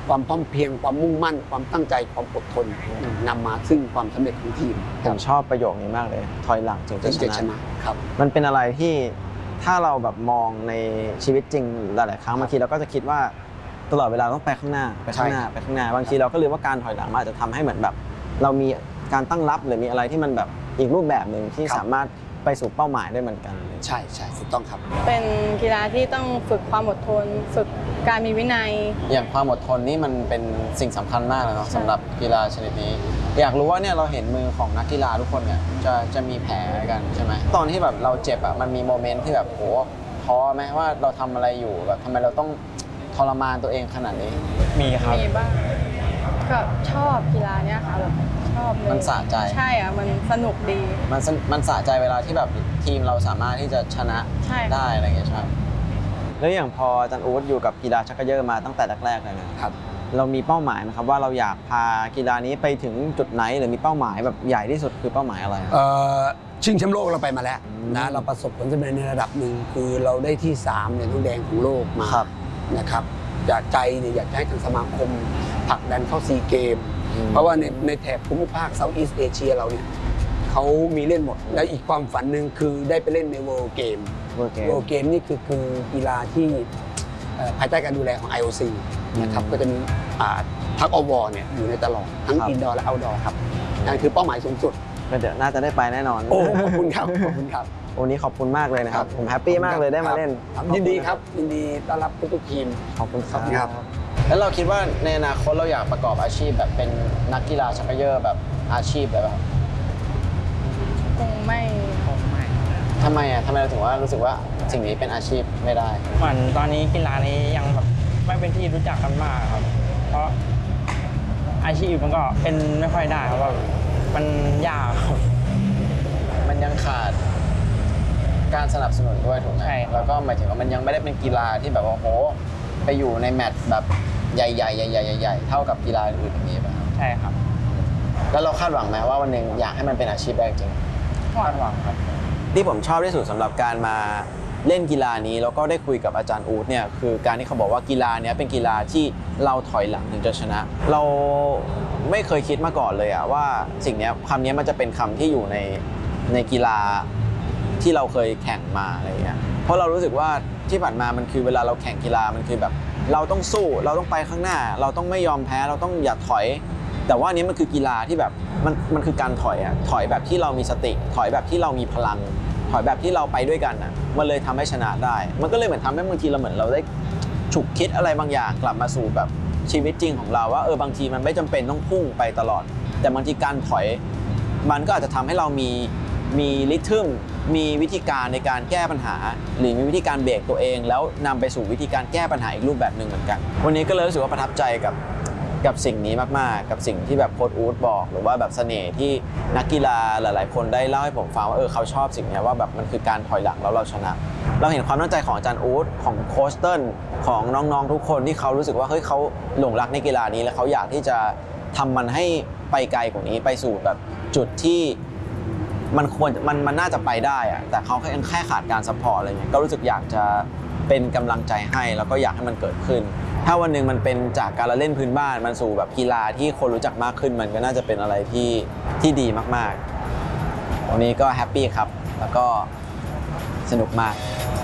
ความพร้อมเพรียงความมุ่งมั่นความตั้งใจความอดทนนำมาซึ่งความสำเร็จของทีมผมชอบประโยคนี้มากเลยถอยหลังถึงจะชนะครับมันเป็นอะไรที่ถ้าเราแบบมองในชีวิตจริงหลายๆครั้งบางทีเราก็จะคิดว่าตลอดเวลาต้องไปข้างหน้าไปข้างหน้าไปข้างหน้าบางทีเราก็ลืมว่าการถอยหลังอาจจะทำให้เหมือนแบบเรามีการตั้งรับหรือมีอะไรที่มันแบบอีกรูปแบบหนึ่งที่สามารถไปสู่เป้าหมายได้เหมือนกันใช่ถูกต้องครับเป็นกีฬาที่ต้องฝึกความอดทนฝึกการมีวินัยอย่างความอดทนนี่มันเป็นสิ่งสำคัญมากเลยเนาะสำหรับกีฬาชนิดนี้อยากรู้ว่าเนี่ยเราเห็นมือของนักกีฬาทุกคนเนี่ยจะมีแผลกันใช่ไหมตอนที่แบบเราเจ็บอ่ะมันมีโมเมนต์ที่แบบโหท้อไหมว่าเราทำอะไรอยู่แบบทำไมเราต้องทรมานตัวเองขนาดนี้มีครับมีบ้างก็ชอบกีฬาเนี่ยค่ะแบบชอบเลยมันสะใจใช่อ่ะมันสนุกดีมันสะใจเวลาที่แบบทีมเราสามารถที่จะชนะได้อะไรอย่างเงี้ยใช่แล้วอย่างพออาจารย์อู๊ดอยู่กับกีฬาชักเกยอร์มาตั้งแต่แรกๆเลยนะครับเรามีเป้าหมายไหมครับว่าเราอยากพากีฬานี้ไปถึงจุดไหนหรือมีเป้าหมายแบบใหญ่ที่สุดคือเป้าหมายอะไรชิงแชมป์โลกเราไปมาแล้วนะเราประสบผลสำเร็จในระดับหนึ่งคือเราได้ที่3เหรียญทองแดงของโลกมานะครับจากใจเนี่ยอยากให้ทางสมาคมผลักดันเข้าซีเกมเพราะว่าในแถบภูมิภาคเซาท์อีสต์เอเชียเราเนี่ยเขามีเล่นหมดแล้วอีกความฝันหนึ่งคือได้ไปเล่นในเวิลด์เกมนี่คือกีฬาที่ภายใต้การดูแลของ IOC นะครับก็จะมีทักอวเนี่ยอยู่ในตลอดทั้งอินดอร์และเอาท์ดอร์ครับนั่นคือเป้าหมายสูงสุดเดี๋ยวน่าจะได้ไปแน่นอนโอ้ขอบคุณครับขอบคุณครับวันนี้ขอบคุณมากเลยนะครับผมแฮปปี้มากเลยได้มาเล่นยินดีครับยินดีต้อนรับทุกทีมขอบคุณครับแล้วเราคิดว่าในอนาคตเราอยากประกอบอาชีพแบบเป็นนักกีฬาชักเกยอร์แบบอาชีพแบบคงไม่ทำไมเราถึงว่ารู้สึกว่าสิ่งนี้เป็นอาชีพไม่ได้เหมือนตอนนี้กีฬานี้ยังแบบไม่เป็นที่รู้จักกันมากครับเพราะอาชีพมันก็เป็นไม่ค่อยได้ครับว่ามันยากครับมันยังขาดการสนับสนุนด้วยถูกไหมใช่แล้วก็หมายถึงว่ามันยังไม่ได้เป็นกีฬาที่แบบว่าโหไปอยู่ในแมตช์แบบใหญ่ๆเท่ากับกีฬาอื่นอย่างนี้ป่ะใช่ครับแล้วเราคาดหวังไหมว่าวันหนึ่งอยากให้มันเป็นอาชีพได้จริงคาดหวังครับที่ผมชอบที่สุดสำหรับการมาเล่นกีฬานี้แล้วก็ได้คุยกับอาจารย์อู๊ดเนี่ยคือการที่เขาบอกว่ากีฬานี้เป็นกีฬาที่เราถอยหลังถึงจะชนะเราไม่เคยคิดมาก่อนเลยอะว่าสิ่งนี้คำนี้มันจะเป็นคำที่อยู่ในกีฬาที่เราเคยแข่งมาอะไรอย่างเงี้ยเพราะเรารู้สึกว่าที่ผ่านมามันคือเวลาเราแข่งกีฬามันคือแบบเราต้องสู้เราต้องไปข้างหน้าเราต้องไม่ยอมแพ้เราต้องอย่าถอยแต่ว่านี้มันคือกีฬาที่แบบมันคือการถอยแบบที่เรามีสติถอยแบบที่เรามีพลังถอยแบบที่เราไปด้วยกันอ่ะมันเลยทำให้ชนะได้มันก็เลยเหมือนทำให้บางทีเราเหมือนเราได้ฉุกคิดอะไรบางอย่างกลับมาสู่แบบชีวิตจริงของเราว่าบางทีมันไม่จำเป็นต้องพุ่งไปตลอดแต่บางทีการถอยมันก็อาจจะทำให้เรามีริทึมมีวิธีการในการแก้ปัญหาหรือมีวิธีการเบรกตัวเองแล้วนำไปสู่วิธีการแก้ปัญหาอีกรูปแบบหนึ่งเหมือนกันวันนี้ก็เลยรู้สึกว่าประทับใจกับสิ่งนี้มากๆกับสิ่งที่แบบโค้ชอู๊ดบอกหรือว่าแบบเสน่ห์ที่นักกีฬาหลายๆคนได้เล่าให้ผมฟังว่าเขาชอบสิ่งนี้ว่าแบบมันคือการถอยหลังแล้วเราชนะเราเห็นความตั้งใจของอาจารย์อู๊ดของโค้ชเติ้ลของน้องๆทุกคนที่เขารู้สึกว่าเฮ้ยเขาหลงรักในกีฬานี้และเขาอยากที่จะทำมันให้ไปไกลกว่านี้ไปสู่แบบจุดที่มันน่าจะไปได้อะแต่เขาแค่ขาดการซัพพอร์ตอะไรเงี้ยก็รู้สึกอยากจะเป็นกำลังใจให้แล้วก็อยากให้มันเกิดขึ้นถ้าวันหนึ่งมันเป็นจากการเล่นพื้นบ้านมันสู่แบบกีฬาที่คนรู้จักมากขึ้นมันก็น่าจะเป็นอะไรที่ดีมากๆวันนี้ก็แฮปปี้ครับแล้วก็สนุกมาก